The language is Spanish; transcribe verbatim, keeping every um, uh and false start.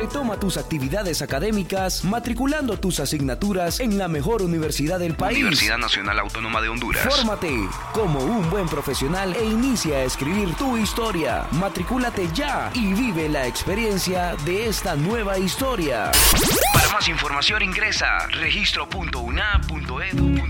Retoma tus actividades académicas matriculando tus asignaturas en la mejor universidad del país. Universidad Nacional Autónoma de Honduras. Fórmate como un buen profesional e inicia a escribir tu historia. Matricúlate ya y vive la experiencia de esta nueva historia. Para más información ingresa registro punto u n a punto e d u punto